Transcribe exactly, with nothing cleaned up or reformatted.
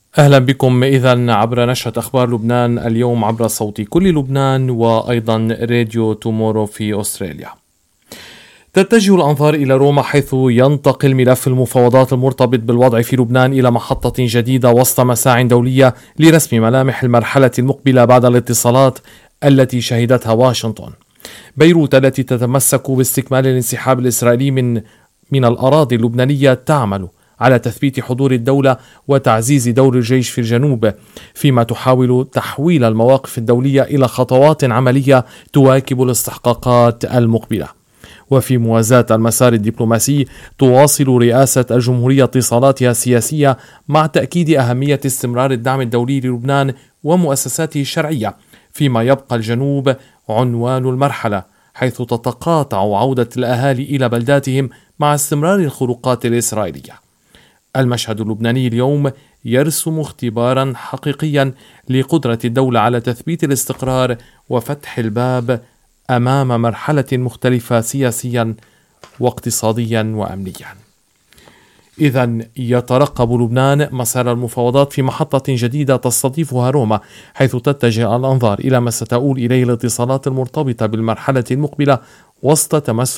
أهلا بكم إذا عبر نشرة أخبار لبنان اليوم عبر صوت كل لبنان وأيضا راديو تومورو في أستراليا. تتجه الأنظار إلى روما حيث ينتقل ملف المفاوضات المرتبط بالوضع في لبنان إلى محطة جديدة وسط مساع دولية لرسم ملامح المرحلة المقبلة بعد الاتصالات التي شهدتها واشنطن. بيروت التي تتمسك باستكمال الانسحاب الإسرائيلي من من الأراضي اللبنانية تعمل على تثبيت حضور الدولة وتعزيز دور الجيش في الجنوب، فيما تحاول تحويل المواقف الدولية إلى خطوات عملية تواكب الاستحقاقات المقبلة. وفي موازاة المسار الدبلوماسي تواصل رئاسة الجمهورية اتصالاتها السياسية مع تأكيد أهمية استمرار الدعم الدولي للبنان ومؤسساته الشرعية، فيما يبقى الجنوب عنوان المرحلة حيث تتقاطع عودة الأهالي إلى بلداتهم مع استمرار الخروقات الإسرائيلية. المشهد اللبناني اليوم يرسم اختبارا حقيقيا لقدرة الدولة على تثبيت الاستقرار وفتح الباب أمام مرحلة مختلفة سياسيا واقتصاديا وأمنيا. إذن يترقب لبنان مسار المفاوضات في محطة جديدة تستضيفها روما، حيث تتجه الأنظار إلى ما ستؤول إليه الاتصالات المرتبطة بالمرحلة المقبلة وسط تمسك